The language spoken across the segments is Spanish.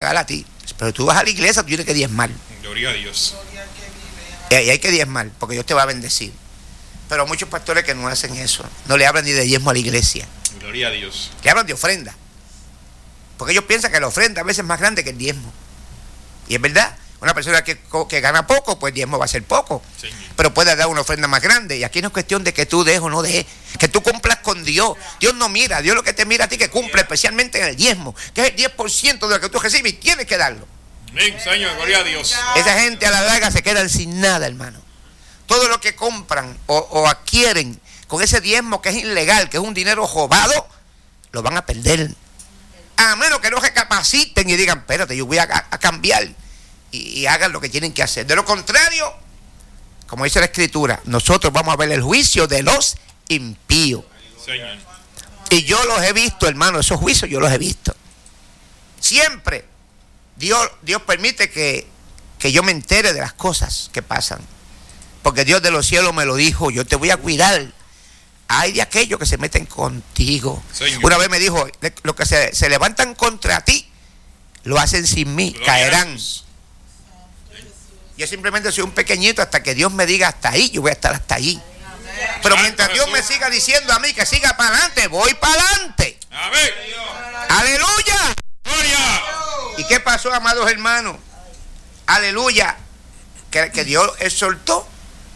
tocar a ti. Pero tú vas a la iglesia, tú tienes que diezmar. Gloria a Dios. Y hay que diezmar, porque Dios te va a bendecir. Pero hay muchos pastores que no hacen eso. No le hablan ni de diezmo a la iglesia. Gloria a Dios. Le hablan de ofrenda. Porque ellos piensan que la ofrenda a veces es más grande que el diezmo. Y es verdad. Una persona que gana poco, pues el diezmo va a ser poco. Señor. Pero puede dar una ofrenda más grande. Y aquí no es cuestión de que tú des o no des. Que tú cumplas con Dios. Dios no mira. Dios lo que te mira a ti que cumple, especialmente en el diezmo. Que es el 10% de lo que tú recibes y tienes que darlo. Amén, Señor. Gloria a Dios. Esa gente a la larga se quedan sin nada, hermano. Todo lo que compran o adquieren con ese diezmo que es ilegal, que es un dinero robado, lo van a perder. A menos que no recapaciten y digan, espérate, yo voy a cambiar. Y hagan lo que tienen que hacer. De lo contrario, como dice la Escritura, nosotros vamos a ver el juicio de los impíos. Señor. Y yo los he visto, hermano, esos juicios yo los he visto. Siempre Dios permite que yo me entere de las cosas que pasan. Porque Dios de los cielos me lo dijo, yo te voy a cuidar. Hay de aquellos que se meten contigo. Señor. Una vez me dijo, los que se levantan contra ti, lo hacen sin mí, Gloria caerán. a Dios. Yo simplemente soy un pequeñito hasta que Dios me diga hasta ahí, yo voy a estar hasta allí. Pero mientras Dios me siga diciendo a mí que siga para adelante, voy para adelante. Amén. ¡Aleluya! Gloria. ¿Y qué pasó, amados hermanos? ¡Aleluya! Que Dios exhortó.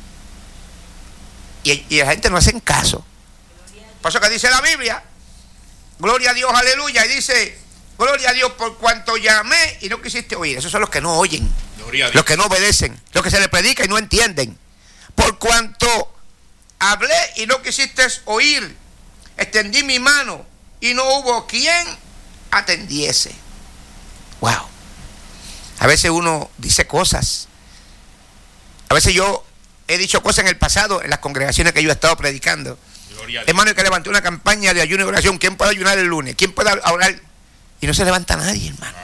Y la gente no hace caso. Por eso que dice la Biblia, gloria a Dios, aleluya. Y dice, gloria a Dios por cuanto llamé y no quisiste oír. Esos son los que no oyen. Gloria a Dios. Los que no obedecen, los que se les predica y no entienden. Por cuanto hablé y no quisiste oír, extendí mi mano y no hubo quien atendiese. Wow. A veces uno dice cosas. A veces yo he dicho cosas en el pasado en las congregaciones que yo he estado predicando. Gloria a Dios. Hermano, que levanté una campaña de ayuno y oración. ¿Quién puede ayunar el lunes? ¿Quién puede orar? Y no se levanta nadie, hermano.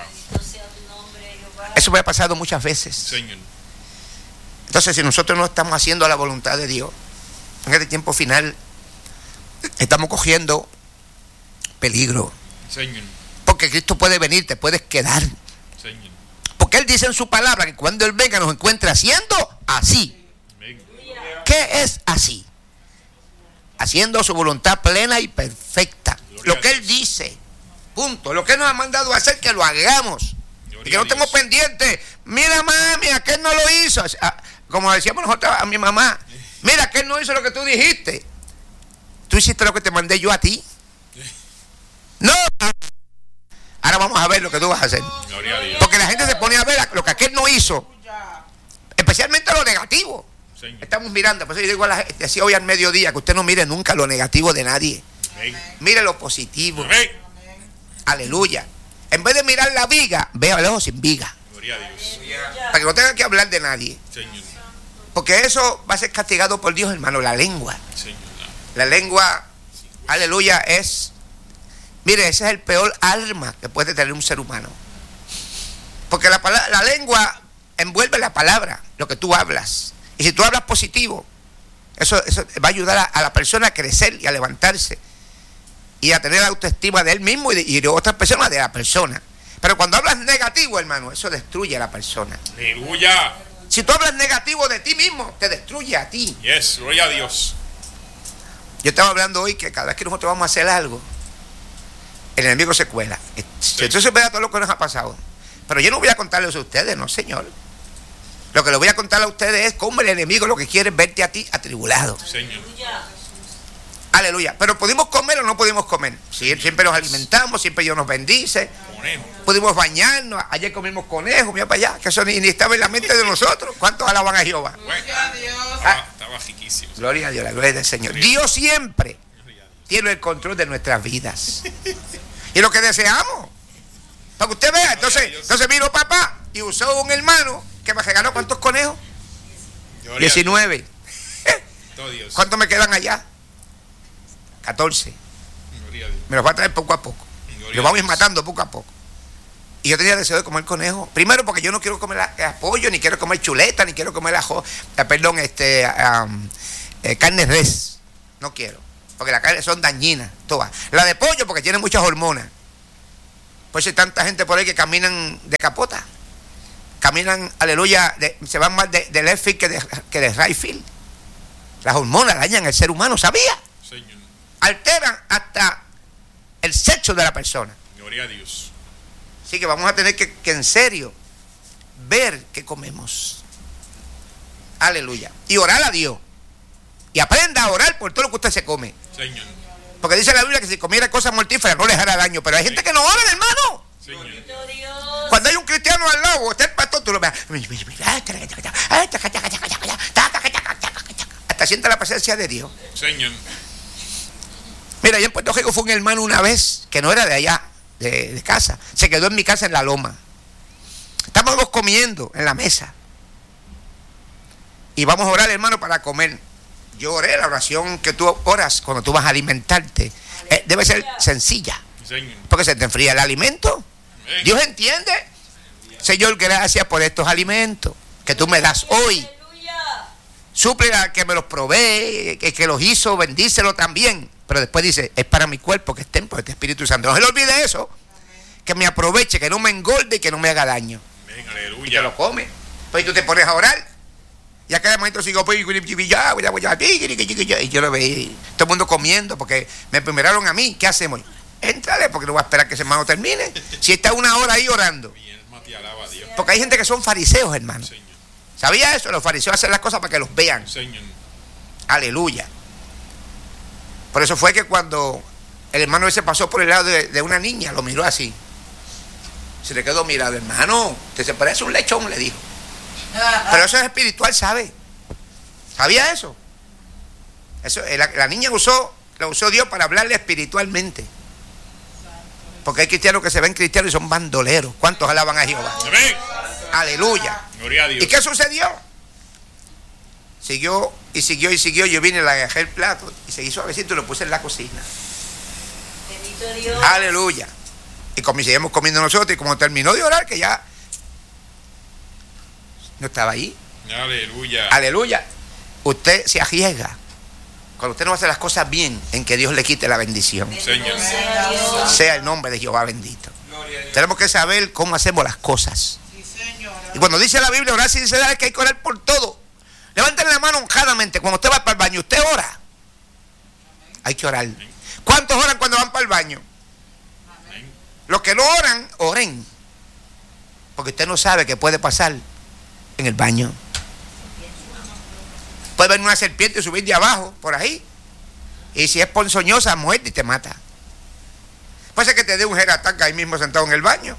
Eso me ha pasado muchas veces. Señor. Entonces, si nosotros no estamos haciendo la voluntad de Dios, en este tiempo final, estamos cogiendo peligro. Señor. Porque Cristo puede venir, te puedes quedar. Señor. Porque Él dice en su palabra que cuando Él venga nos encuentre haciendo así. Amén. ¿Qué es así? Haciendo su voluntad plena y perfecta. Gloria Lo que a Él dice. Punto. Lo que Él nos ha mandado a hacer, que lo hagamos. Gloria Y que no a Dios. estemos pendientes. Mira, mami, aquel no lo hizo. Como decíamos nosotros a mi mamá. Mira, aquel no hizo lo que tú dijiste. ¿Tú hiciste lo que te mandé yo a ti? No. Ahora vamos a ver lo que tú vas a hacer. Gloria a Dios. Porque la gente se pone a ver lo que aquel no hizo. Especialmente lo negativo. Señor. Estamos mirando. Por eso yo digo a la gente, decía hoy al mediodía, que usted no mire nunca lo negativo de nadie. Amén. Mire lo positivo. Amén. Aleluya. En vez de mirar la viga, vea lejos sin viga. Gloria a Dios. Para que no tenga que hablar de nadie. Señor. Porque eso va a ser castigado por Dios, hermano. La lengua. Señor. La lengua, aleluya, es... Mire, ese es el peor arma que puede tener un ser humano. Porque la lengua envuelve la palabra, lo que tú hablas. Y si tú hablas positivo, eso va a ayudar a la persona a crecer y a levantarse. Y a tener la autoestima de él mismo y de otras personas, de la persona. Pero cuando hablas negativo, hermano, eso destruye a la persona. Aleluya. Si tú hablas negativo de ti mismo, te destruye a ti. Yes. Gloria a Dios. Yo estaba hablando hoy que cada vez que nosotros vamos a hacer algo, el enemigo se cuela. Sí. Entonces vea todo lo que nos ha pasado. Pero yo no voy a contarles a ustedes, no, señor. Lo que les voy a contar a ustedes es cómo el enemigo lo que quiere es verte a ti atribulado. Señor. Aleluya. Pero ¿pudimos comer o no pudimos comer? Sí, siempre nos alimentamos, siempre Dios nos bendice. Conejo. Pudimos bañarnos. Ayer comimos conejo, mira para allá, que eso ni estaba en la mente de nosotros. ¿Cuántos alaban a Jehová? Bueno. Ah, Estaba riquísimo. gloria a Dios, la gloria del Señor. Dios siempre tiene el control de nuestras vidas. Y lo que deseamos. Para que usted vea. Entonces vino papá y usó un hermano que me regaló ¿cuántos conejos? Gloria 19. a todo Dios. ¿Cuántos me quedan allá? 14. Gloria a Dios. Me los va a traer poco a poco. Gloria Los vamos a ir Dios. matando poco a poco. Y yo tenía deseo de comer conejo. Primero porque yo no quiero comer pollo, ni quiero comer chuleta, ni quiero comer carne res. No quiero. Porque las carnes son dañinas, todas. La de pollo porque tiene muchas hormonas. Por eso hay tanta gente por ahí que caminan de capota. Caminan, aleluya, se van más de left field que de right field. Las hormonas dañan al ser humano, ¿sabía? Señor. Alteran hasta el sexo de la persona. Gloria a Dios. Así que vamos a tener que en serio ver qué comemos. Aleluya. Y orar a Dios. Y aprenda a orar por todo lo que usted se come. Señor. Porque dice la Biblia que si comiera cosas mortíferas no les hará daño. Pero hay gente que no ora, hermano. Señor. Cuando hay un cristiano al lado, está el pastor, tú lo ves. Hasta sienta la presencia de Dios. Señor. Mira, allá en Puerto Rico fue un hermano una vez, que no era de allá, de casa. Se quedó en mi casa en la loma. Estábamos comiendo en la mesa. Y vamos a orar, hermano, para comer. Yo oré, la oración que tú oras cuando tú vas a alimentarte debe ser sencilla. Señor. Porque se te enfría el alimento. Amén. Dios entiende. Señor, gracias por estos alimentos que tú me das hoy. Suple al que me los provee, que los hizo, bendícelo también. Pero después dice, es para mi cuerpo que estén por este Espíritu Santo. No se le olvide eso. Que me aproveche, que no me engorde y que no me haga daño. Amén. Y te Aleluya. lo come. Pues tú te pones a orar. Y acá el maestro sigo, y yo lo veía. Todo el mundo comiendo porque me primeraron a mí. ¿Qué hacemos? Éntrale, porque no voy a esperar que ese hermano termine. Si está una hora ahí orando. Mi alma te alaba a Dios. Porque hay gente que son fariseos, hermano. Señor. ¿Sabía eso? Los fariseos hacen las cosas para que los vean. Señor. Aleluya. Por eso fue que cuando el hermano ese pasó por el lado de una niña, lo miró así. Se le quedó mirado, hermano, te se parece un lechón, le dijo. Pero eso es espiritual, ¿sabe? ¿Sabía eso? Eso la niña lo usó Dios para hablarle espiritualmente. Porque hay cristianos que se ven cristianos y son bandoleros. ¿Cuántos alaban a Jehová? Amén. Aleluya. Gloria a Dios. ¿Y qué sucedió? Siguió y siguió y siguió. Yo vine, le agarré el plato y seguí suavecito y lo puse en la cocina. Bendito Dios. Aleluya. Y seguimos comiendo nosotros, y como terminó de orar, que ya no estaba ahí. Aleluya. Aleluya. Usted se arriesga cuando usted no hace las cosas bien, en que Dios le quite la bendición. Señor. Sea el nombre de Jehová bendito. Tenemos que saber cómo hacemos las cosas. Y cuando dice la Biblia orar sin cesar, es que hay que orar por todo. Levanten la mano honradamente. Cuando usted va para el baño, usted ora. Hay que orar. ¿Cuántos oran cuando van para el baño? Amén. Los que no oran, oren. Porque usted no sabe qué puede pasar en el baño. Puede venir una serpiente y subir de abajo, por ahí. Y si es ponzoñosa, muerde y te mata. Puede ser que te dé un jerataca ahí mismo sentado en el baño.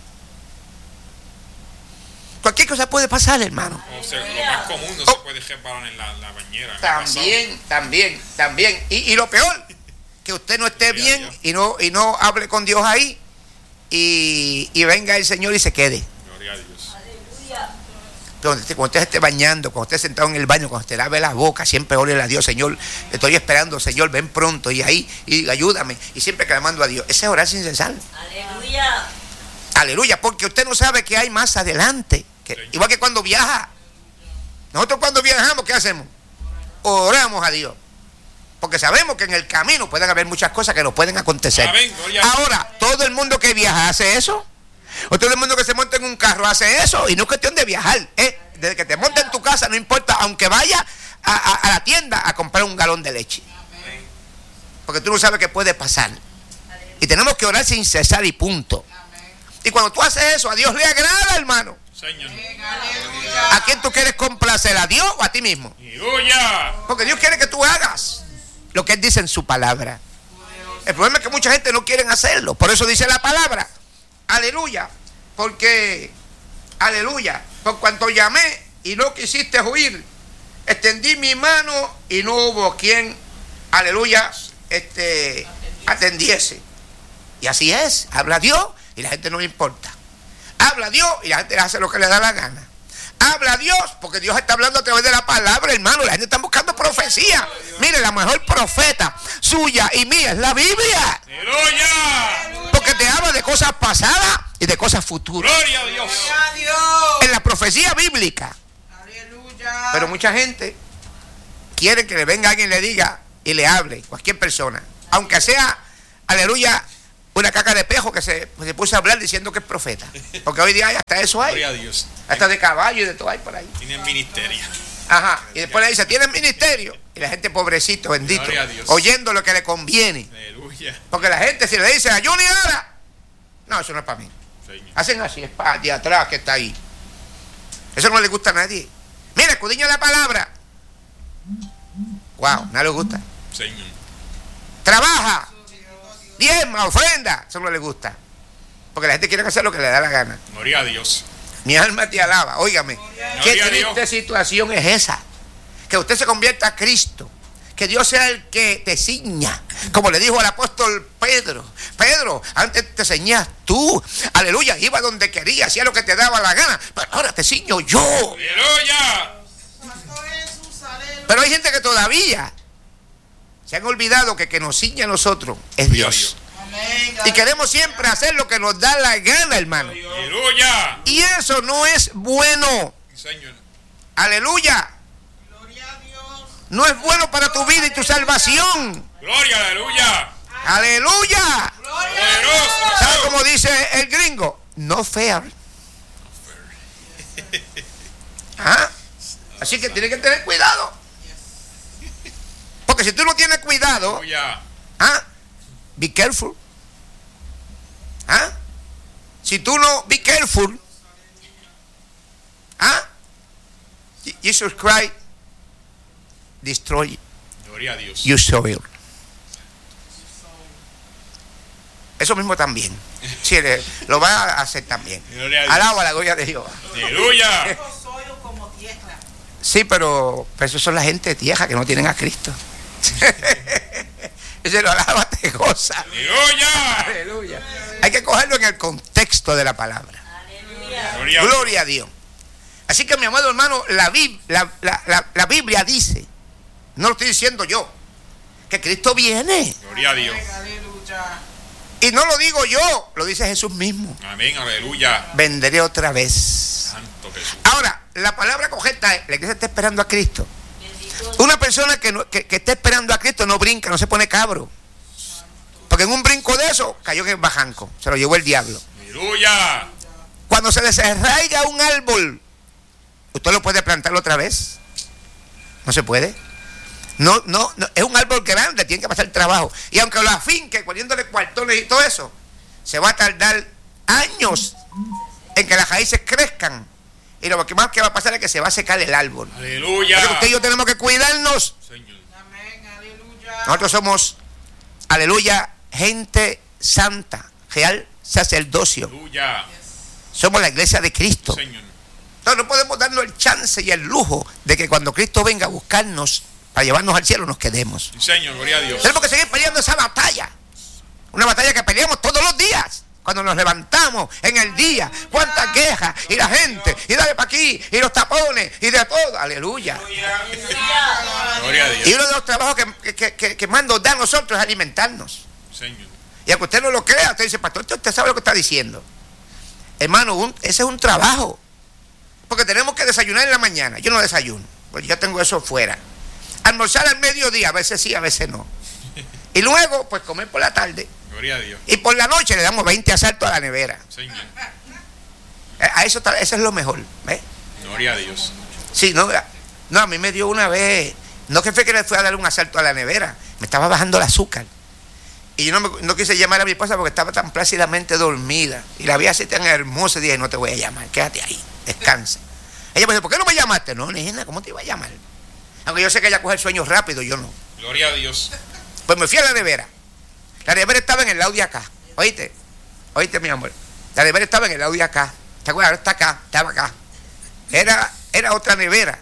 Cualquier cosa puede pasar, hermano. O sea, lo más común no se puede resbalar en la bañera. También. Y lo peor, que usted no esté bien y no hable con Dios ahí. Y venga el Señor y se quede. Gloria a Dios. Cuando usted esté bañando, cuando esté sentado en el baño, cuando usted lave la boca, siempre órele a Dios, Señor, estoy esperando, Señor, ven pronto, y ahí, y ayúdame, y siempre clamando a Dios. Ese es orar sin cesar. Aleluya. Aleluya, porque usted no sabe qué hay más adelante. Igual que cuando viaja. Nosotros cuando viajamos, ¿qué hacemos? Oramos a Dios. Porque sabemos que en el camino pueden haber muchas cosas que nos pueden acontecer. Amén, ahora, todo el mundo que viaja hace eso. O todo el mundo que se monta en un carro hace eso. Y no es cuestión de viajar. Desde que te montes en tu casa, no importa, aunque vaya a la tienda a comprar un galón de leche. Porque tú no sabes qué puede pasar. Y tenemos que orar sin cesar y punto. Y cuando tú haces eso, a Dios le agrada, hermano. Señor. ¿A quién tú quieres complacer? ¿A Dios o a ti mismo? Aleluya. Porque Dios quiere que tú hagas lo que Él dice en su palabra. El problema es que mucha gente no quiere hacerlo. Por eso dice la palabra. Aleluya. Porque, aleluya, por cuanto llamé y no quisiste oír, extendí mi mano y no hubo quien, aleluya, atendiese. Y así es. Habla Dios y la gente no le importa. Habla Dios y la gente hace lo que le da la gana. Habla Dios porque Dios está hablando a través de la palabra, hermano. La gente está buscando profecía. Mire, la mejor profeta suya y mía es la Biblia. Aleluya. Porque te habla de cosas pasadas y de cosas futuras. Gloria a Dios. En la profecía bíblica. Pero mucha gente quiere que le venga alguien y le diga y le hable, cualquier persona. Aunque sea, aleluya, una caca de pejo que se puso a hablar diciendo que es profeta. Porque hoy día hasta eso hay. Gloria a Dios. Hasta de caballo y de todo hay por ahí. Tienen ministerio. Ajá. Y después le dice, ¿tienes ministerio? Y la gente, pobrecito, bendito, oyendo lo que le conviene. Aleluya. Porque la gente si le dice, ayuna y ora, no, eso no es para mí. Señor. Hacen así, es para de atrás que está ahí. Eso no le gusta a nadie. Mira, escudriña la palabra. Wow, no le gusta. Señor. Trabaja, diezma, ofrenda. Eso no le gusta. Porque la gente quiere hacer lo que le da la gana. Gloria a Dios. Mi alma te alaba. Óigame, qué Gloria a triste Dios. situación es esa. Que usted se convierta a Cristo. Que Dios sea el que te ciña. Como le dijo al apóstol Pedro. Pedro, antes te ceñías tú. Aleluya, iba donde quería, hacía lo que te daba la gana. Pero ahora te ciño yo. Aleluya. Pero hay gente que todavía se han olvidado que nos ciña a nosotros es Dios. Y queremos siempre hacer lo que nos da la gana, hermano. Aleluya. Y eso no es bueno. Señor. Aleluya. No es bueno para tu vida y tu salvación. Gloria, aleluya. Aleluya. Poderoso. ¿Sabe cómo dice el gringo? No fair. ¿Ah? Así que tienes que tener cuidado. Porque si tú no tienes cuidado, Aleluya. ¿ah? Be careful. ¿Ah? Si tú no, be careful. ¿Ah? Jesus Christ destroy Gloria a Dios. your soul. Eso mismo también. Sí, lo va a hacer también. Gloria a Dios. Alaba la gloria de Jehová. Aleluya. Sí, pero eso son la gente vieja que no tienen a Cristo. Y se lo alaba, te goza. Aleluya. Aleluya. Hay que cogerlo en el contexto de la palabra. Gloria a Gloria a Dios. Así que, mi amado hermano, la Biblia dice, no lo estoy diciendo yo, que Cristo viene. Gloria a Dios. Y no lo digo yo, lo dice Jesús mismo. Amén, aleluya. Vendré otra vez. Santo Jesús. Ahora, la palabra correcta es, la iglesia está esperando a Cristo. Una persona que está esperando a Cristo no brinca, no se pone cabro. Porque en un brinco de eso, cayó en el bajanco. Se lo llevó el diablo. Aleluya. Cuando se desarraiga un árbol, ¿usted lo puede plantar otra vez? No se puede. No, es un árbol grande, tiene que pasar trabajo. Y aunque lo afinque, poniéndole cuartones y todo eso, se va a tardar años en que las raíces crezcan. Y lo que más que va a pasar es que se va a secar el árbol. Aleluya. Porque usted y yo tenemos que cuidarnos. Señor. Nosotros somos, aleluya, gente santa, real sacerdocio. Aleluya. Somos la iglesia de Cristo. Señor. Entonces no podemos darnos el chance y el lujo de que cuando Cristo venga a buscarnos para llevarnos al cielo nos quedemos. Señor, gloria a Dios. Tenemos que seguir peleando esa batalla. Una batalla que peleamos todos los días. Cuando nos levantamos en el día, cuántas quejas, y la gente, y dale para aquí, y los tapones, y de todo. Aleluya. Gloria a Dios. Y uno de los trabajos que más nos da a nosotros es alimentarnos. Señor. Y aunque usted no lo crea, usted dice, pastor, usted sabe lo que está diciendo. Hermano, ese es un trabajo. Porque tenemos que desayunar en la mañana. Yo no desayuno, pues yo tengo eso fuera. Almorzar al mediodía, a veces sí, a veces no. Y luego, pues comer por la tarde. Gloria a Dios. Y por la noche le damos 20 asaltos a la nevera. Señor. Eso es lo mejor. ¿Ves? Gloria a Dios. Sí, no, a mí me dio una vez. No que fue que le fui a dar un asalto a la nevera. Me estaba bajando el azúcar. Y yo no quise llamar a mi esposa porque estaba tan plácidamente dormida. Y la vi así tan hermosa. Y dije, no te voy a llamar, quédate ahí, descansa. Ella me dijo, ¿por qué no me llamaste? No, nena, ¿cómo te iba a llamar? Aunque yo sé que ella coge el sueño rápido, yo no. Gloria a Dios. Pues me fui a la nevera. La nevera estaba en el lado de acá. ¿Oíste, mi amor? La nevera estaba en el lado de acá. ¿Te acuerdas? Ahora está acá, estaba acá. Era otra nevera.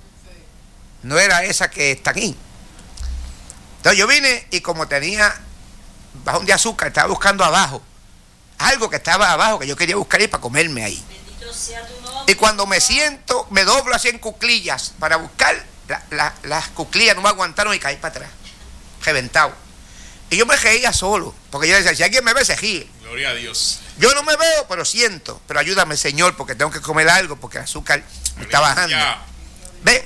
No era esa que está aquí. Entonces yo vine y como tenía bajón de azúcar, estaba buscando abajo. Algo que estaba abajo que yo quería buscar ahí para comerme ahí. Bendito sea tu nombre. Y cuando me siento, me doblo así en cuclillas para buscar, las cuclillas no me aguantaron y caí para atrás. Reventado. Y yo me reía solo, porque yo decía, si alguien me ve, se ríe. Gloria a Dios. Yo no me veo, pero siento. Pero ayúdame, Señor, porque tengo que comer algo, porque el azúcar me está bajando. ¿Ve?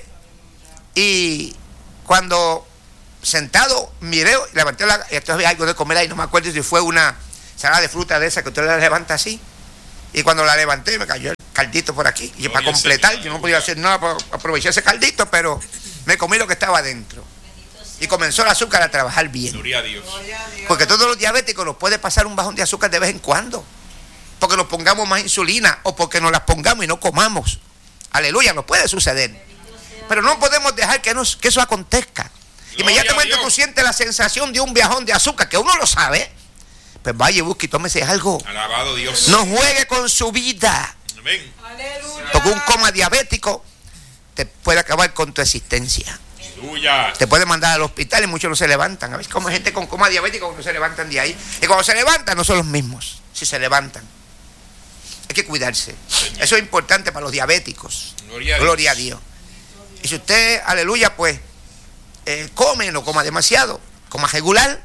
Y cuando sentado miré, levanté y entonces había algo de comer ahí, no me acuerdo si fue una ensalada de fruta de esa que usted la levanta así. Y cuando la levanté me cayó el caldito por aquí. Y para completar, yo no podía hacer nada para aprovechar ese caldito, pero me comí lo que estaba adentro. Y comenzó el azúcar a trabajar bien. Gloria a Dios. Porque todos los diabéticos nos puede pasar un bajón de azúcar de vez en cuando. Porque nos pongamos más insulina o porque nos las pongamos y no comamos. Aleluya, nos puede suceder. Pero no podemos dejar que eso acontezca. Inmediatamente tú sientes la sensación de un bajón de azúcar, que uno lo sabe. Pues vaya y busque y tómese algo. Alabado Dios. No juegue con su vida. Amén. Porque un coma diabético te puede acabar con tu existencia. Aleluya. Te puede mandar al hospital y muchos no se levantan. A veces como gente con coma diabético no se levantan de ahí. Y cuando se levantan no son los mismos. Si se levantan. Hay que cuidarse. Señor. Eso es importante para los diabéticos. Gloria a Dios. Y si usted, aleluya, pues come, no coma demasiado, coma regular,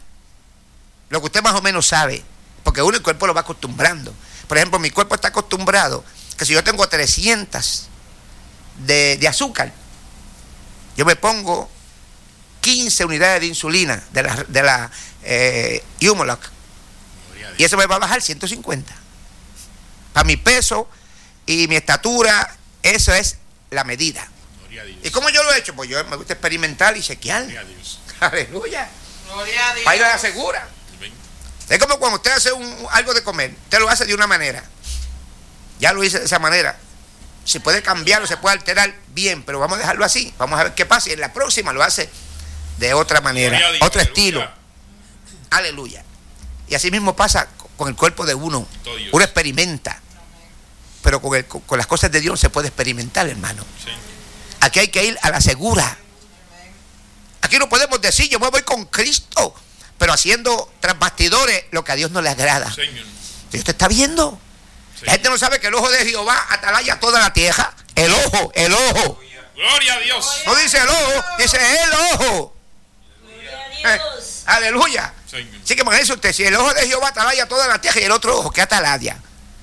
lo que usted más o menos sabe, porque uno el cuerpo lo va acostumbrando. Por ejemplo, mi cuerpo está acostumbrado que si yo tengo 300 de azúcar, yo me pongo 15 unidades de insulina de la Humoloc, y eso me va a bajar 150. Para mi peso y mi estatura, eso es la medida. ¿Y cómo yo lo he hecho? Pues yo me gusta experimentar y chequear. Aleluya. Para ir a la segura. Es como cuando usted hace algo de comer, usted lo hace de una manera. Ya lo hice de esa manera. Se puede cambiar o se puede alterar, bien, pero vamos a dejarlo así. Vamos a ver qué pasa. Y en la próxima lo hace de otra manera, otro estilo. Aleluya. Y así mismo pasa con el cuerpo de uno. Uno experimenta. Pero con las cosas de Dios se puede experimentar, hermano. Aquí hay que ir a la segura. Aquí no podemos decir, yo me voy con Cristo, pero haciendo tras bastidores lo que a Dios no le agrada. Señor. Dios te está viendo. Señor. La gente no sabe que el ojo de Jehová atalaya toda la tierra. El ojo, el ojo. Gloria a Dios. No dice el ojo, dice el ojo. Gloria a Dios. Aleluya. Señor. Así que imagínese usted, si el ojo de Jehová atalaya toda la tierra y el otro ojo, ¿qué atalaya?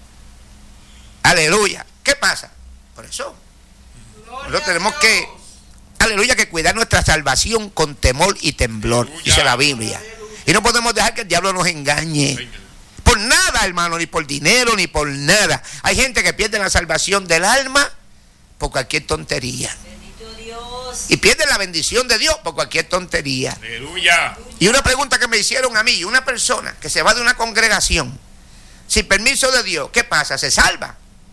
Aleluya. ¿Qué pasa? Por eso nosotros tenemos que, aleluya, que cuidar nuestra salvación con temor y temblor, aleluya, dice la Biblia. Y no podemos dejar que el diablo nos engañe. Señor. Por nada, hermano, ni por dinero, ni por nada. Hay gente que pierde la salvación del alma por cualquier tontería. Bendito Dios. Y pierde la bendición de Dios por cualquier tontería. Aleluya. Y una pregunta que me hicieron a mí, una persona que se va de una congregación sin permiso de Dios, ¿qué pasa? ¿Se salva?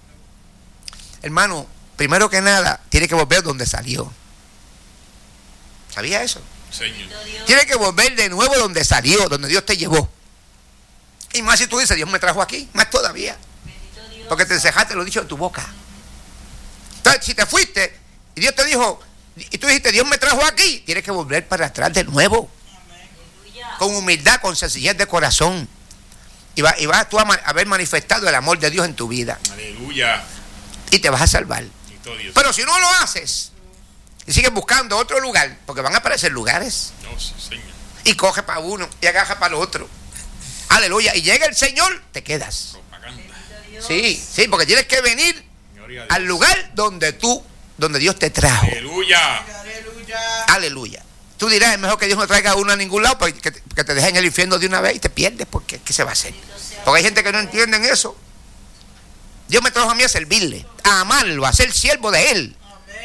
Hermano, primero que nada, tiene que volver donde salió. ¿Sabía eso? Señor. Tiene que volver de nuevo donde salió, donde Dios te llevó. Y más si tú dices, Dios me trajo aquí, más todavía. Porque te encejaste lo dicho de tu boca. Entonces, si te fuiste y Dios te dijo, y tú dijiste, Dios me trajo aquí, tienes que volver para atrás de nuevo. Con humildad, con sencillez de corazón. Y vas tú a haber manifestado el amor de Dios en tu vida. Aleluya. Y te vas a salvar. Pero si no lo haces y sigues buscando otro lugar, porque van a aparecer lugares, no, Señor, y coge para uno y agarra para el otro, aleluya, y llega el Señor, te quedas. Propaganda. Sí, porque tienes que venir al lugar donde Dios te trajo. Aleluya. Aleluya. Tú dirás, es mejor que Dios no traiga a uno a ningún lado, porque que te deje en el infierno de una vez y te pierdes, porque ¿qué se va a hacer? Porque hay gente que no entienden eso. Dios me trajo a mí a servirle, a amarlo, a ser siervo de Él.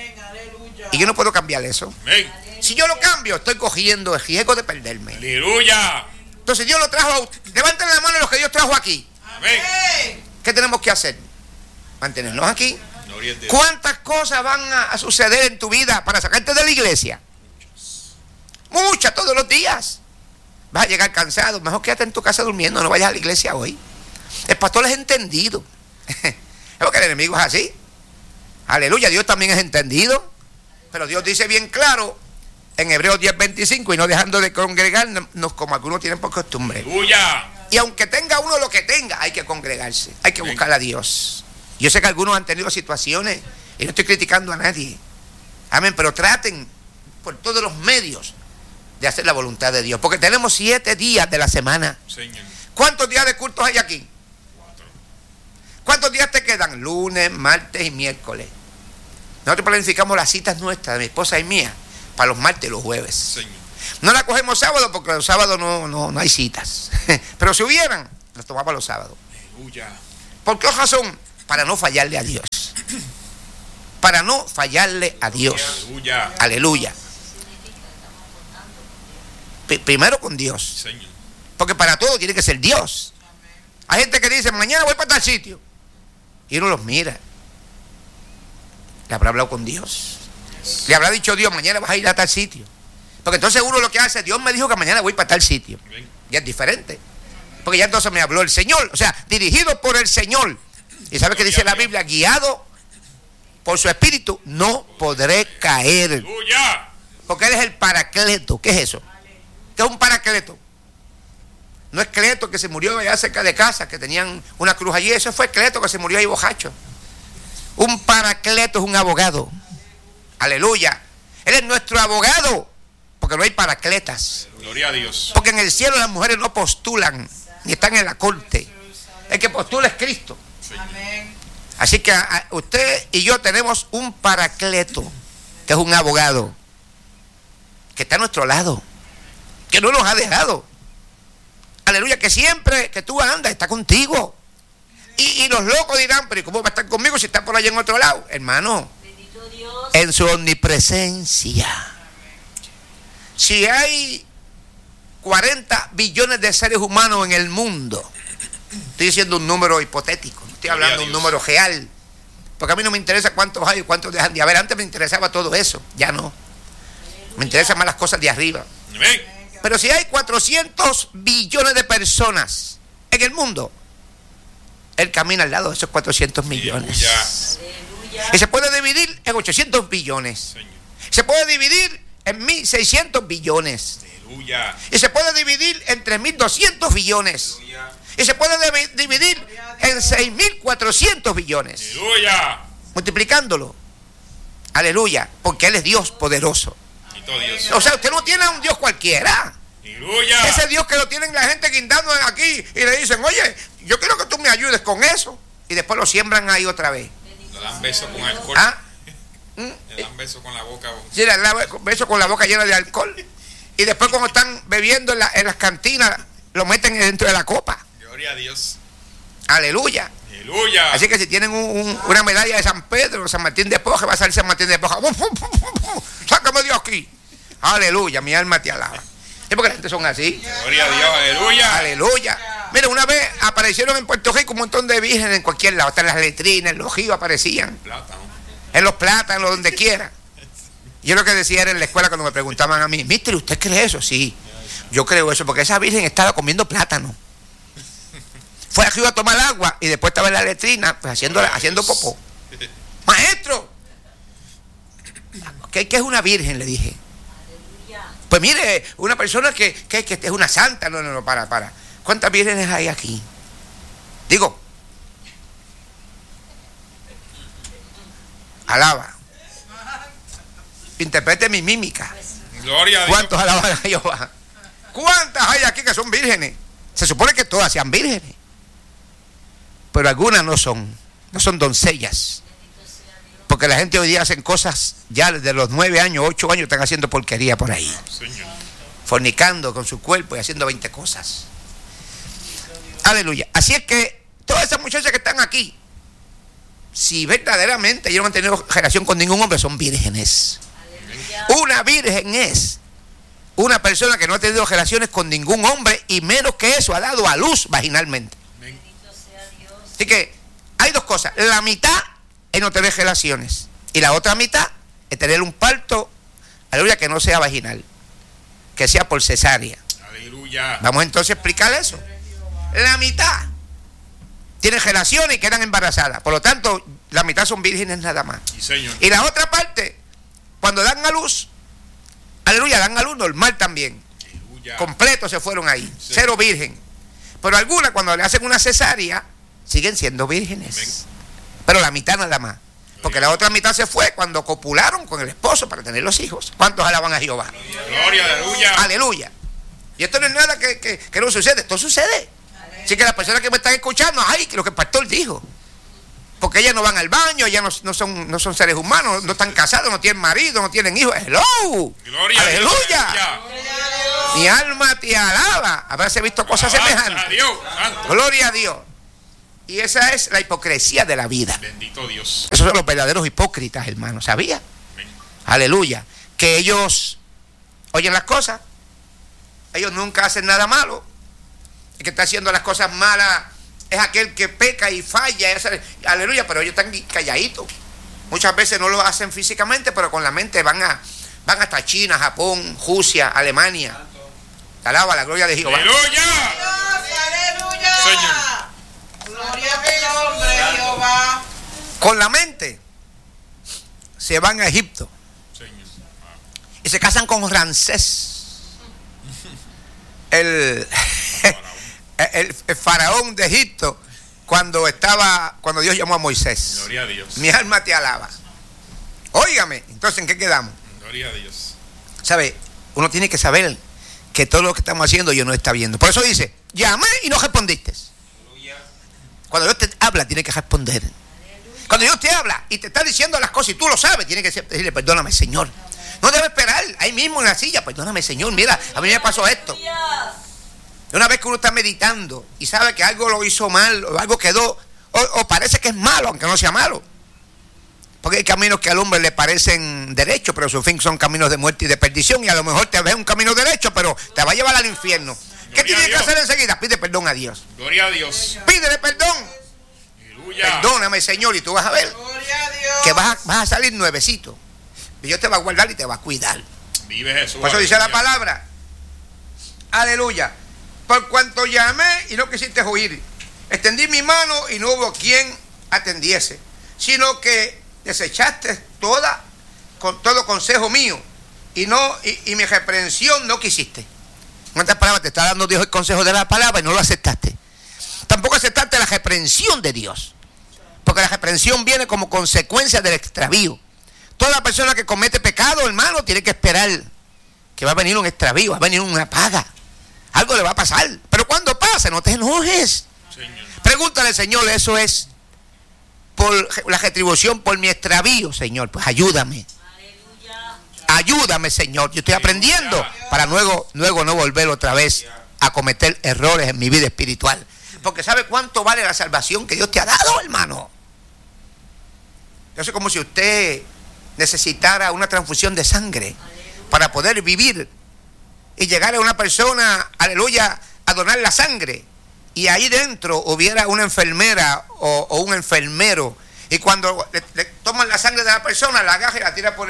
Y yo no puedo cambiar eso. Amén. Si yo lo cambio, estoy cogiendo el riesgo de perderme. Aleluya. Entonces Dios lo trajo a usted. Levanten la mano los que Dios trajo aquí. Amén. ¿Qué tenemos que hacer? Mantenernos aquí. ¿Cuántas cosas van a suceder en tu vida para sacarte de la iglesia? Muchas, todos los días. Vas a llegar cansado. Mejor quédate en tu casa durmiendo, no vayas a la iglesia hoy. El pastor es entendido. Es porque el enemigo es así. Aleluya, Dios también es entendido. Pero Dios dice bien claro en Hebreos 10:25, y no dejando de congregarnos como algunos tienen por costumbre. ¡Aleluya! Y aunque tenga uno lo que tenga, hay que congregarse, hay que buscar a Dios. Yo sé que algunos han tenido situaciones, y no estoy criticando a nadie. Amén, pero traten por todos los medios de hacer la voluntad de Dios. Porque tenemos 7 días de la semana. Señor. ¿Cuántos días de cultos hay aquí? 4. ¿Cuántos días te quedan? Lunes, martes y miércoles. Nosotros planificamos las citas nuestras, de mi esposa y mía, para los martes y los jueves. Señor. No la cogemos sábado porque los sábados no hay citas. Pero si hubieran, las tomaba los sábados. Aleluya. ¿Por qué razón? Para no fallarle a Dios. Para no fallarle a Dios. Aleluya. Aleluya. Primero con Dios. Señor. Porque para todo tiene que ser Dios. Hay gente que dice, mañana voy para tal sitio. Y uno los mira. Le habrá hablado con Dios. Le habrá dicho Dios, mañana vas a ir a tal sitio. Porque entonces uno lo que hace, Dios me dijo que mañana voy para tal sitio. Ya es diferente. Porque ya entonces me habló el Señor. O sea, dirigido por el Señor. ¿Y sabe qué dice la Biblia? Guiado por su espíritu, no podré caer. Aleluya. Porque Él es el Paracleto. ¿Qué es eso? ¿Qué es un Paracleto? No es Cleto que se murió allá cerca de casa, que tenían una cruz allí. Eso fue Cleto que se murió ahí bojacho. Un Paracleto es un abogado. Aleluya. Él es nuestro abogado. Porque no hay paracletas. Gloria a Dios. Porque en el cielo las mujeres no postulan, ni están en la corte. El que postula es Cristo. Amén. Así que usted y yo tenemos un Paracleto, que es un abogado, que está a nuestro lado, que no nos ha dejado. Aleluya, que siempre que tú andas está contigo. Y los locos dirán, pero ¿y cómo va a estar conmigo si está por allá en otro lado? Hermano, Bendito Dios. en su omnipresencia. Si hay 40 billones de seres humanos en el mundo, estoy diciendo un número hipotético, no estoy hablando de un número real, porque a mí no me interesa cuántos hay y cuántos dejan de haber. Antes me interesaba todo eso, ya no. Me interesan más las cosas de arriba. Amén. Pero si hay 400 billones de personas en el mundo, Él camina al lado de esos 400 millones. Aleluya. Y se puede dividir en 800 billones. Señor. Se puede dividir en 1.600 billones. Aleluya. Y se puede dividir en 3.200 billones. Aleluya. Y se puede dividir en 6.400 billones. Aleluya. Multiplicándolo. Aleluya. Porque Él es Dios poderoso. Bendito Dios. O sea, usted no tiene a un Dios cualquiera. Aleluya. Ese Dios que lo tienen la gente guindando aquí y le dicen, oye, yo quiero que tú me ayudes con eso. Y después lo siembran ahí otra vez. Le dan besos con alcohol. ¿Ah? Le dan besos con la boca. Sí, le dan besos con la boca llena de alcohol. Y después cuando están bebiendo en las cantinas, lo meten dentro de la copa. Gloria a Dios. Aleluya. Aleluya. Así que si tienen una medalla de San Pedro, San Martín de Porres, va a salir San Martín de Porres. Sácame Dios aquí. Aleluya, mi alma te alaba. Es porque la gente son así. Gloria a Dios. Aleluya. Aleluya. Mira, una vez aparecieron en Puerto Rico un montón de vírgenes en cualquier lado. Hasta en las letrinas, en los ríos aparecían. Plátano. En los plátanos, donde quiera. Yo lo que decía era en la escuela cuando me preguntaban a mí, mister, ¿usted cree eso? Sí, yo creo eso, porque esa virgen estaba comiendo plátano. Fue aquí a tomar agua y después estaba en la letrina pues, haciendo popó. Maestro, ¿qué es una virgen? Le dije. Aleluya. Pues mire, una persona que es una santa. No, para. ¿Cuántas vírgenes hay aquí? Digo, alaba. Interprete mi mímica. Gloria a Dios. ¿Cuántos alaban a Jehová? ¿Cuántas hay aquí que son vírgenes? Se supone que todas sean vírgenes. Pero algunas no son doncellas. Porque la gente hoy día hacen cosas, ya desde los 9 años, 8 años están haciendo porquería por ahí. Señor. Fornicando con su cuerpo y haciendo 20 cosas. Aleluya. Así es que todas esas muchachas que están aquí, si verdaderamente ellos no han tenido relación con ningún hombre, son vírgenes. Una virgen es una persona que no ha tenido relaciones con ningún hombre y menos que eso ha dado a luz vaginalmente. Bendito sea Dios. Así que hay dos cosas. La mitad es no tener relaciones y la otra mitad es tener un parto, aleluya, que no sea vaginal, que sea por cesárea. Aleluya. Vamos entonces a explicar eso. La mitad tienen relaciones y quedan embarazadas. Por lo tanto, la mitad son vírgenes nada más. Sí, Señor. Y la otra parte, cuando dan a luz, aleluya, dan a luz normal también. Aleluya. Completo se fueron ahí, Sí. cero virgen. Pero algunas cuando le hacen una cesárea, siguen siendo vírgenes. Amén. Pero la mitad nada más. Porque la otra mitad se fue cuando copularon con el esposo para tener los hijos. ¿Cuántos alaban a Jehová? Gloria, aleluya. Aleluya. Y esto no es nada que no sucede, esto sucede. Así que las personas que me están escuchando, ay, que lo que el pastor dijo. Porque ellas no van al baño, ellas no son seres humanos, no están casados, no tienen marido, no tienen hijos. ¡Hello! Gloria a Dios. ¡Aleluya! Aleluya. Mi alma te alaba. Habráse visto cosas semejantes. Gloria a Dios. Y esa es la hipocresía de la vida. Bendito Dios. Esos son los verdaderos hipócritas, hermano. ¿Sabía? Amén. Aleluya. Que ellos oyen las cosas. Ellos nunca hacen nada malo. El que está haciendo las cosas malas es aquel que peca y falla. Aleluya. Pero ellos están calladitos. Muchas veces no lo hacen físicamente, pero con la mente van hasta China, Japón, Rusia, Alemania. Te alaba la gloria de Jehová. ¡Aleluya! ¡Aleluya! Señor. Gloria a tu nombre, Jehová. Con la mente se van a Egipto Señor. y se casan con Ramsés, el faraón de Egipto, cuando Dios llamó a Moisés. Gloria a Dios. Mi alma te alaba. Óigame, entonces, ¿en qué quedamos? Gloria a Dios. ¿Sabe? Uno tiene que saber que todo lo que estamos haciendo Dios no está viendo. Por eso dice, llamé y no respondiste. Cuando Dios te habla, tiene que responder. Cuando Dios te habla y te está diciendo las cosas y tú lo sabes, tiene que decirle, perdóname, Señor. No debe esperar ahí mismo en la silla, perdóname, Señor, mira, a mí me pasó esto. Una vez que uno está meditando y sabe que algo lo hizo mal, o algo quedó, o parece que es malo, aunque no sea malo. Porque hay caminos que al hombre le parecen derechos, pero su fin son caminos de muerte y de perdición. Y a lo mejor te ves un camino derecho, pero te va a llevar al infierno. ¿Qué tienes que hacer enseguida? Pide perdón a Dios. Gloria a Dios. Pídele perdón. Aleluya. Perdóname, Señor, y tú vas a ver Gloria a Dios. que vas a salir nuevecito. Y Dios te va a guardar y te va a cuidar. Vive Jesús. Por eso dice la aleluya. palabra. Aleluya. Por cuanto llamé y no quisiste oír, extendí mi mano y no hubo quien atendiese, sino que desechaste todo consejo mío y mi reprensión no quisiste. En otras palabras, te está dando Dios el consejo de la palabra y no lo aceptaste. Tampoco aceptaste la reprensión de Dios, porque la reprensión viene como consecuencia del extravío. Toda persona que comete pecado, hermano, tiene que esperar que va a venir un extravío, va a venir una paga. Algo le va a pasar. Pero cuando pase, no te enojes. Señor. Pregúntale, Señor, eso es por la retribución por mi extravío, Señor. Pues ayúdame. Ayúdame, Señor. Yo estoy aprendiendo para luego no volver otra vez a cometer errores en mi vida espiritual. Porque ¿sabe cuánto vale la salvación que Dios te ha dado, hermano? Yo sé como si usted necesitara una transfusión de sangre para poder vivir y llegar a una persona, aleluya, a donar la sangre. Y ahí dentro hubiera una enfermera o un enfermero. Y cuando le toman la sangre de la persona, la agarra y la tira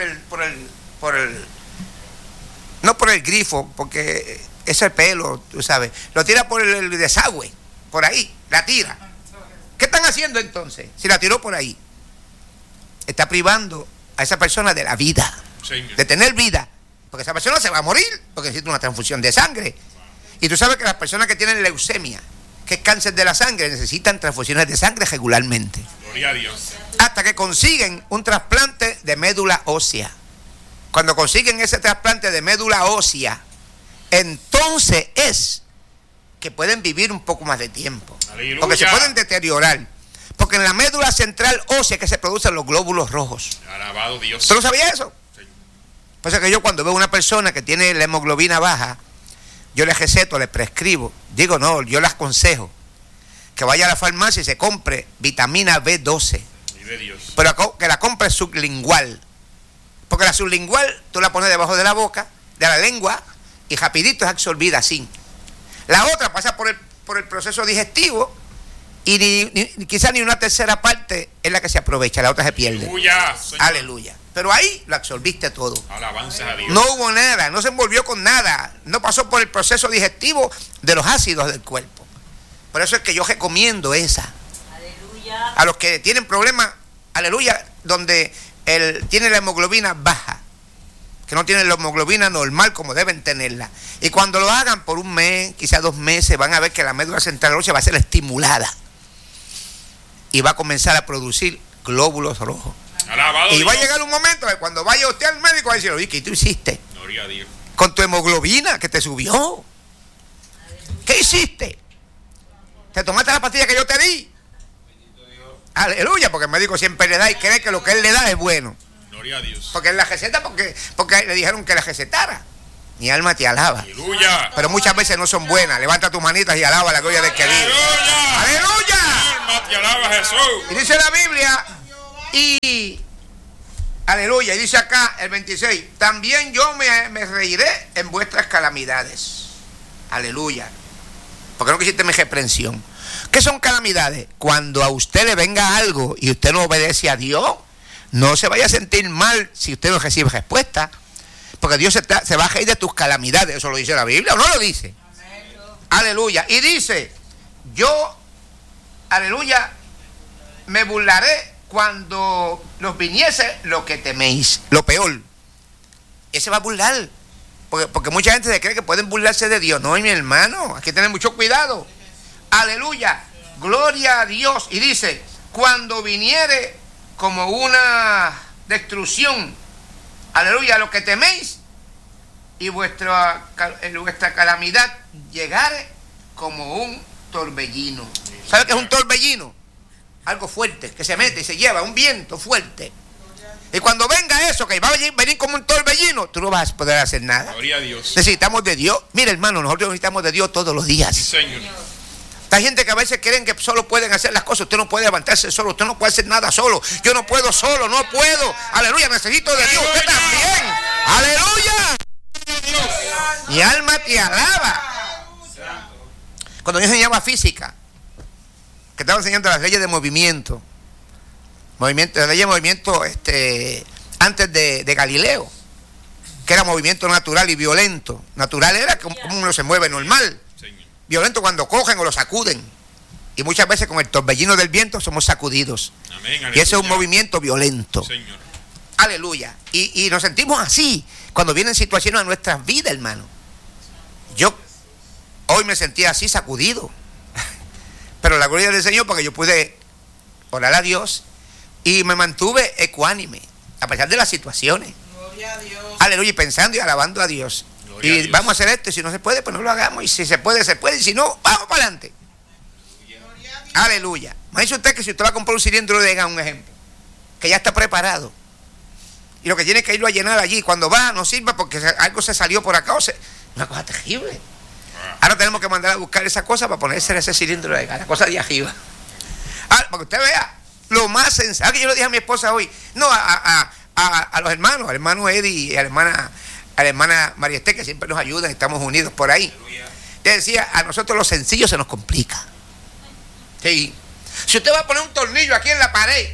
no por el grifo, porque ese es pelo, tú sabes. Lo tira por el desagüe, por ahí, la tira. ¿Qué están haciendo entonces? Si la tiró por ahí, está privando a esa persona de la vida, Señor. de tener vida. Porque esa persona se va a morir, porque necesita una transfusión de sangre. Y tú sabes que las personas que tienen leucemia, que es cáncer de la sangre, necesitan transfusiones de sangre regularmente. Gloria a Dios. Hasta que consiguen un trasplante de médula ósea. Cuando consiguen ese trasplante de médula ósea, entonces es que pueden vivir un poco más de tiempo. Aleluya. Porque se pueden deteriorar. Porque en la médula central ósea que se producen los glóbulos rojos. Alabado Dios. ¿Usted no sabía eso? Señor. Por eso que yo cuando veo una persona que tiene la hemoglobina baja, yo le receto, le prescribo. Digo, no, yo le aconsejo que vaya a la farmacia y se compre vitamina B12. Vive Dios. Pero que la compre sublingual. Porque la sublingual tú la pones debajo de la boca, de la lengua, y rapidito es absorbida así. La otra pasa por el proceso digestivo y quizás ni una tercera parte es la que se aprovecha, la otra se pierde. Aleluya. Señor. Aleluya. Pero ahí lo absorbiste todo. Alabanzas a Dios. No hubo nada, no se envolvió con nada, no pasó por el proceso digestivo de los ácidos del cuerpo. Por eso es que yo recomiendo esa. Aleluya. A los que tienen problemas, aleluya, donde tiene la hemoglobina baja, que no tienen la hemoglobina normal como deben tenerla. Y cuando lo hagan por un mes, quizás 2 meses, van a ver que la médula central ósea va a ser estimulada y va a comenzar a producir glóbulos rojos. Alabado Y va a Dios. llegar un momento que cuando vaya usted al médico va a decir, oye, ¿qué tú hiciste Gloria a Dios. con tu hemoglobina que te subió? ¿Qué hiciste? ¿Te tomaste la pastilla que yo te di? Aleluya, porque el médico siempre le da y cree que lo que él le da es bueno. Gloria a Dios. Porque él la receta, porque le dijeron que la recetara. Mi alma te alaba. Aleluya. Pero muchas veces no son buenas. Levanta tus manitas y alaba la gloria del que vive. Aleluya. ¡Aleluya! Alma te alaba, Jesús. Y dice la Biblia, y aleluya, y dice acá el 26, también yo me reiré en vuestras calamidades. Aleluya. Porque no quisiste mi reprensión. ¿Qué son calamidades? Cuando a usted le venga algo y usted no obedece a Dios, no se vaya a sentir mal si usted no recibe respuesta. Porque Dios se va a reír de tus calamidades. ¿Eso lo dice la Biblia o no lo dice? Amén. Aleluya. Y dice, yo, aleluya, me burlaré cuando nos viniese lo que teméis, lo peor. Ese va a burlar. Porque mucha gente se cree que pueden burlarse de Dios. No, mi hermano, hay que tener mucho cuidado. Aleluya, gloria a Dios. Y dice, cuando viniere como una destrucción, aleluya, lo que teméis, y vuestra calamidad llegare como un torbellino. ¿Sabe qué es un torbellino? Algo fuerte, que se mete y se lleva, un viento fuerte. Y cuando venga eso, que va a venir como un torbellino, tú no vas a poder hacer nada. Gloria a Dios. Necesitamos de Dios. Mira, hermano, nosotros necesitamos de Dios todos los días. Sí, Señor. Hay gente que a veces creen que solo pueden hacer las cosas. Usted no puede levantarse solo, usted no puede hacer nada solo. Yo no puedo solo, no puedo. Aleluya, necesito de Dios. Usted también. Aleluya. Mi alma te alaba. Cuando yo enseñaba física, que estaba enseñando las leyes de movimiento, las leyes de movimiento antes de Galileo, que era movimiento natural y violento. Natural era como uno se mueve normal. Violento cuando cogen o lo sacuden. Y muchas veces con el torbellino del viento somos sacudidos. Amén, y ese es un movimiento violento. Señor. Aleluya. Y nos sentimos así cuando vienen situaciones a nuestras vidas, hermano. Yo hoy me sentía así, sacudido. Pero la gloria del Señor, porque yo pude orar a Dios y me mantuve ecuánime a pesar de las situaciones. Gloria a Dios. Aleluya, y pensando y alabando a Dios. Gloria y a Dios. Vamos a hacer esto, y si no se puede, pues no lo hagamos. Y si se puede, se puede. Y si no, vamos para adelante. Aleluya. Imagínese usted que si usted va a comprar un cilindro de gas, un ejemplo, que ya está preparado, y lo que tiene que irlo a llenar allí, cuando va no sirva porque algo se salió por acá, una cosa terrible. Ahora tenemos que mandar a buscar esa cosa para ponerse ese cilindro de gas, la cosa de arriba. Para que usted vea lo más sensato. Que yo le dije a mi esposa hoy, no, a los hermanos, al hermano Eddie y a la hermana María Esté, que siempre nos ayudan, estamos unidos por ahí. Te decía, a nosotros lo sencillo se nos complica. Sí. Si usted va a poner un tornillo aquí en la pared,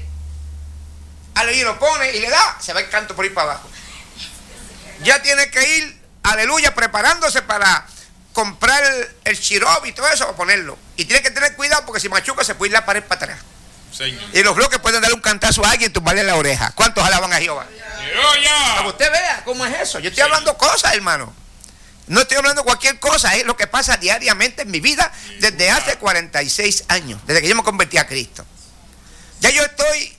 y lo pone y le da, se va el canto por ahí para abajo. Ya tiene que ir, aleluya, preparándose para comprar el chirob y todo eso para ponerlo. Y tiene que tener cuidado porque si machuca se puede ir la pared para atrás. Señor. Y los bloques pueden darle un cantazo a alguien y tumbarle la oreja. ¿Cuántos alaban a Jehová? Para que usted vea cómo es eso. Yo estoy hablando cosas, hermano. No estoy hablando cualquier cosa, es lo que pasa diariamente en mi vida desde hace 46 años, desde que yo me convertí a Cristo. Ya yo estoy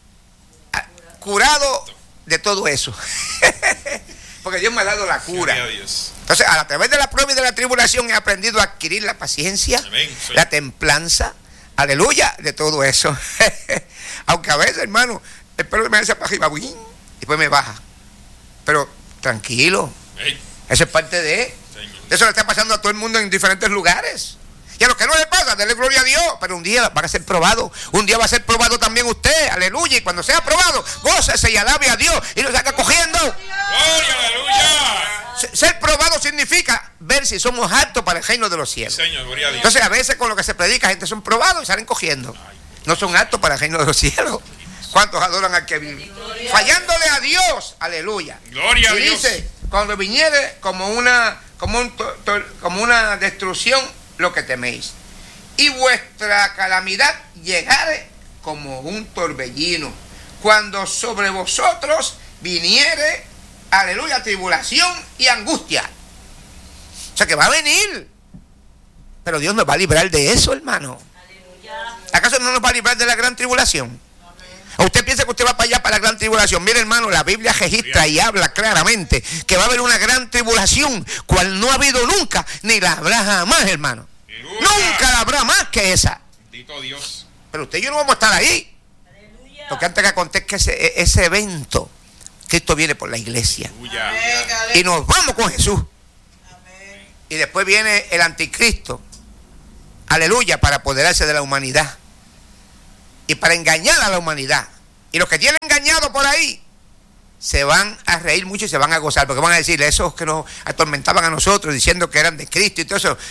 curado de todo eso. Porque Dios me ha dado la cura. Entonces, a través de la prueba y de la tribulación he aprendido a adquirir la paciencia, la templanza, aleluya, de todo eso. Aunque a veces, hermano, el pelo me hace para arriba y después me baja. Pero tranquilo. Eso es parte de eso. Le está pasando a todo el mundo en diferentes lugares. Y a los que no le pasa, denle gloria a Dios. Pero un día van a ser probados. Un día va a ser probado también usted. Aleluya. Y cuando sea probado, gócese y alabe a Dios. Y lo saca cogiendo. Gloria, aleluya. Ser probado significa ver si somos aptos para el reino de los cielos. Señor, gloria a Dios. Entonces a veces con lo que se predica, gente son probados y salen cogiendo. No son aptos para el reino de los cielos. ¿Cuántos adoran al que vive? Fallándole a Dios. Aleluya. Gloria a Dios. Y dice, cuando viniere como una destrucción lo que teméis, y vuestra calamidad llegare como un torbellino, cuando sobre vosotros viniere, aleluya, tribulación y angustia. O sea que va a venir, pero Dios nos va a librar de eso, hermano. Aleluya. ¿Acaso no nos va a librar de la gran tribulación? ¿O usted piensa que usted va para allá para la gran tribulación? Mire, hermano, la Biblia registra y habla claramente que va a haber una gran tribulación, cual no ha habido nunca, ni la habrá jamás, hermano. ¡Aleluya! Nunca la habrá más que esa. Bendito Dios. Pero usted y yo no vamos a estar ahí. ¡Aleluya! Porque antes que acontezca ese evento, Cristo viene por la iglesia. Aleluya. Y nos vamos con Jesús. Amén. Y después viene el anticristo. Aleluya, para apoderarse de la humanidad. Y para engañar a la humanidad. Y los que tienen engañado por ahí se van a reír mucho y se van a gozar. Porque van a decir, esos que nos atormentaban a nosotros diciendo que eran de Cristo y todo eso,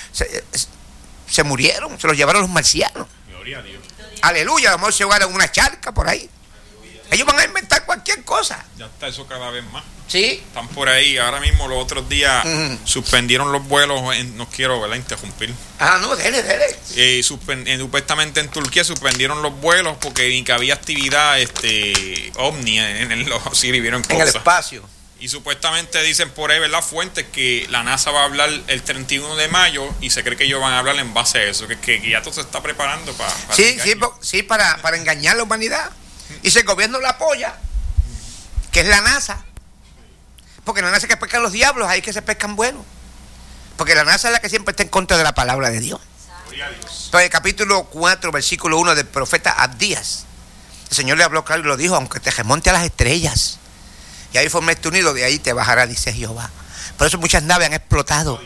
se murieron, se los llevaron los marcianos. Gloria a Dios. Aleluya, a lo mejor se llevaron una charca por ahí. Ellos van a inventar cualquier cosa. Ya está eso cada vez más. ¿Sí? Están por ahí. Ahora mismo, los otros días, Ujú. suspendieron los vuelos. No quiero, ¿verdad?, interrumpir. No, dele. Supuestamente en Turquía suspendieron los vuelos porque ni que había actividad ovni sí vivieron En el cosas. espacio. Y supuestamente dicen por ahí, ¿verdad?, fuentes, que la NASA va a hablar el 31 de mayo y se cree que ellos van a hablar en base a eso, que ya todo se está preparando para Sí, para engañar a la humanidad. Y si el gobierno la apoya, que es la NASA. Porque la NASA es que pescan los diablos, ahí que se pescan buenos. Porque la NASA es la que siempre está en contra de la palabra de Dios. Entonces, el capítulo 4, versículo 1 del profeta Abdías, el Señor le habló claro y lo dijo: aunque te remonte a las estrellas y ahí formes tu nido, de ahí te bajará, dice Jehová. Por eso muchas naves han explotado,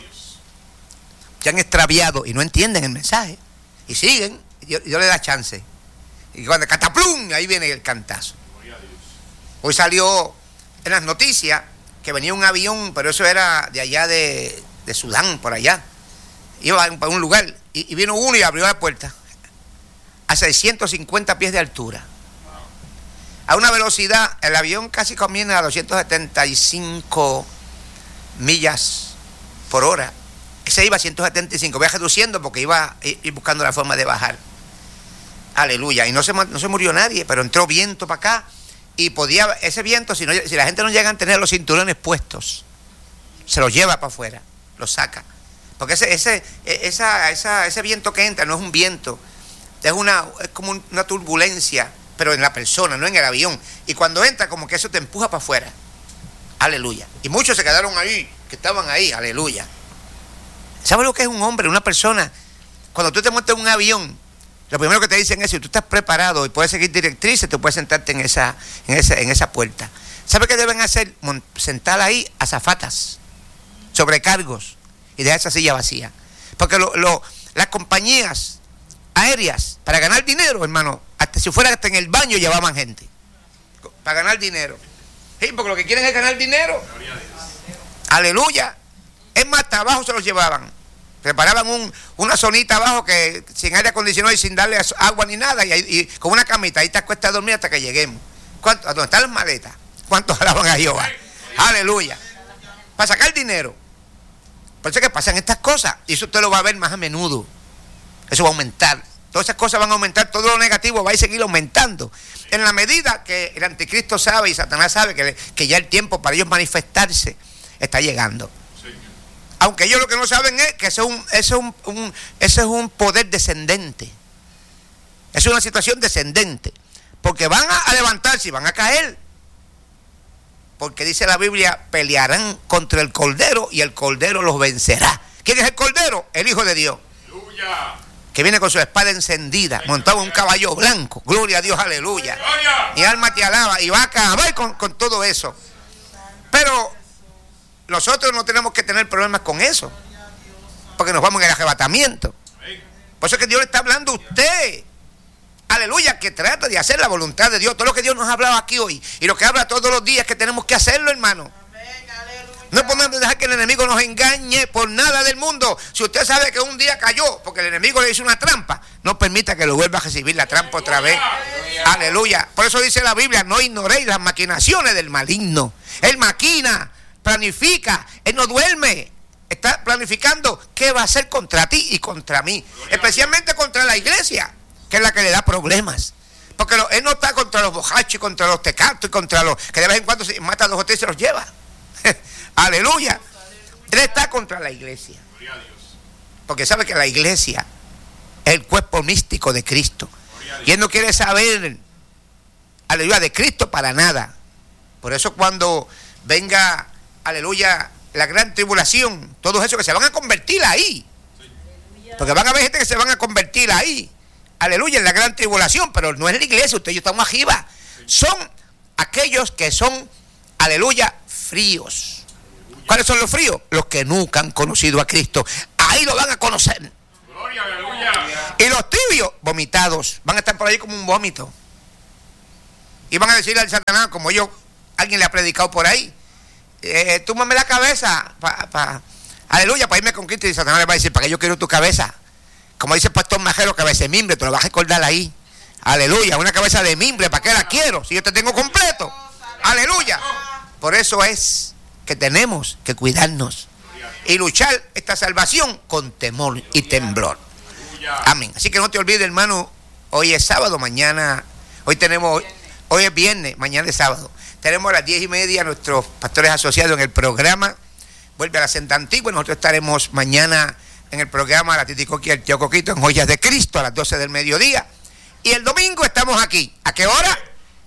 se han extraviado y no entienden el mensaje. Y siguen, y Dios le da chance. Y cuando cataplum, ahí viene el cantazo. Hoy salió en las noticias que venía un avión, pero eso era de allá de Sudán, por allá. Iba para un lugar y vino uno y abrió la puerta a 650 pies de altura. A una velocidad, el avión casi comienza a 275 millas por hora. Ese iba a 175, iba reduciendo porque iba buscando la forma de bajar. Aleluya. Y no se murió nadie, pero entró viento para acá y podía, ese viento, si la gente no llega a tener los cinturones puestos, se los lleva para afuera, los saca. Porque ese viento que entra no es un viento, es como una turbulencia, pero en la persona, no en el avión. Y cuando entra, como que eso te empuja para afuera. Aleluya. Y muchos se quedaron ahí, que estaban ahí, aleluya. ¿Sabes lo que es un hombre, una persona? Cuando tú te montas en un avión, lo primero que te dicen es: si tú estás preparado y puedes seguir directrices, tú puedes sentarte en esa puerta. ¿Sabes qué deben hacer? Sentar ahí azafatas, sobrecargos, y dejar esa silla vacía. Porque las compañías aéreas, para ganar dinero, hermano, hasta si fuera hasta en el baño llevaban gente para ganar dinero. Sí, porque lo que quieren es ganar dinero. Aleluya. Es más, hasta abajo se los llevaban. Preparaban una zonita abajo que sin aire acondicionado y sin darle agua ni nada, y con una camita, ahí te acuestas a dormir hasta que lleguemos. ¿A dónde están las maletas? ¿Cuántos alaban a Jehová? Aleluya. Para sacar dinero. Por eso es que pasan estas cosas, y eso usted lo va a ver más a menudo. Eso va a aumentar. Todas esas cosas van a aumentar, todo lo negativo va a seguir aumentando. En la medida que el anticristo sabe y Satanás sabe que ya el tiempo para ellos manifestarse está llegando. Aunque ellos lo que no saben es que ese es un poder descendente. Es una situación descendente. Porque van a levantarse y van a caer. Porque dice la Biblia: pelearán contra el Cordero y el Cordero los vencerá. ¿Quién es el Cordero? El Hijo de Dios. ¡Aleluya! Que viene con su espada encendida, montado en un caballo blanco. Gloria a Dios, aleluya. Mi alma te alaba y va a acabar con todo eso. Pero nosotros no tenemos que tener problemas con eso, porque nos vamos en el arrebatamiento. Por eso es que Dios le está hablando a usted. Aleluya, que trata de hacer la voluntad de Dios. Todo lo que Dios nos ha hablado aquí hoy y lo que habla todos los días, que tenemos que hacerlo, hermano. No podemos dejar que el enemigo nos engañe por nada del mundo. Si usted sabe que un día cayó porque el enemigo le hizo una trampa, no permita que lo vuelva a recibir la trampa otra vez. Aleluya. Por eso dice la Biblia: no ignoréis las maquinaciones del maligno. Él maquina, planifica, él no duerme. Está planificando qué va a hacer contra ti y contra mí. Especialmente contra la iglesia, que es la que le da problemas. Porque él no está contra los bojachos y contra los tecatos y contra los que de vez en cuando se mata a 2 o 3 y se los lleva. Aleluya. Él está contra la iglesia. Porque sabe que la iglesia es el cuerpo místico de Cristo. Y él no quiere saber, aleluya, de Cristo para nada. Por eso cuando venga, aleluya, la gran tribulación, todos esos que se van a convertir ahí. Porque van a haber gente que se van a convertir ahí. Aleluya, en la gran tribulación. Pero no es la iglesia, usted y yo estamos arriba. Son aquellos que son, aleluya, fríos. ¿Cuáles son los fríos? Los que nunca han conocido a Cristo. Ahí lo van a conocer. Gloria, aleluya. Y los tibios, vomitados, van a estar por ahí como un vómito. Y van a decirle al Satanás, como alguien le ha predicado por ahí, túmame la cabeza, aleluya, para irme con Cristo. Y Satanás le va a decir, ¿para qué yo quiero tu cabeza? Como dice el pastor Majero, cabeza de mimbre, te lo vas a recordar ahí. Aleluya, una cabeza de mimbre, ¿para qué la quiero? Si yo te tengo completo. Aleluya. Por eso es que tenemos que cuidarnos y luchar esta salvación con temor y temblor. Amén. Así que no te olvides, hermano, hoy es sábado, mañana, hoy es viernes, mañana es sábado. Tenemos a las 10:30 nuestros pastores asociados en el programa Vuelve a la Senda Antigua. Nosotros estaremos mañana en el programa La Titicoqui y el Tío Coquito en Joyas de Cristo a las 12 del mediodía. Y el domingo estamos aquí. ¿A qué hora?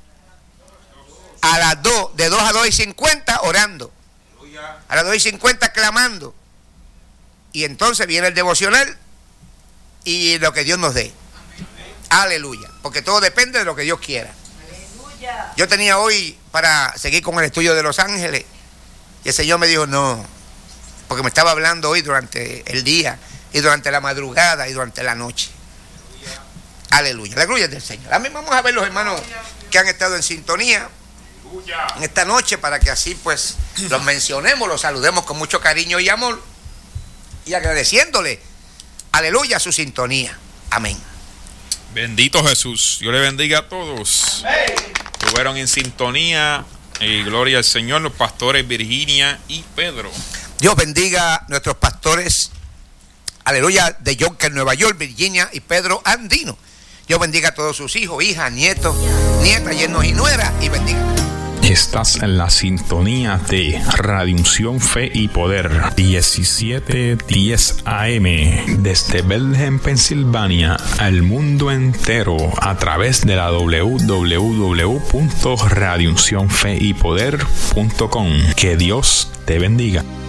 A las 2, de 2 a 2:50 orando. A las 2:50 clamando. Y entonces viene el devocional y lo que Dios nos dé. Aleluya. Porque todo depende de lo que Dios quiera. Aleluya. Yo tenía hoy para seguir con el estudio de Los Ángeles y el Señor me dijo no, porque me estaba hablando hoy durante el día y durante la madrugada y durante la noche. Aleluya. La gloria es del Señor. A mí vamos a ver los hermanos que han estado en sintonía en esta noche para que así pues los mencionemos, los saludemos con mucho cariño y amor y agradeciéndole, aleluya, su sintonía. Amén. Bendito Jesús. Dios le bendiga a todos. Estuvieron en sintonía y gloria al Señor los pastores Virginia y Pedro. Dios bendiga a nuestros pastores, aleluya, de Yonkers, Nueva York, Virginia y Pedro Andino. Dios bendiga a todos sus hijos, hijas, nietos, nietas, yernos y nueras, y bendiga. Estás en la sintonía de Radio Unción, Fe y Poder, 1710 AM, desde Bethlehem, Pensilvania, al mundo entero, a través de la www.radiouncionfeypoder.com. Que Dios te bendiga.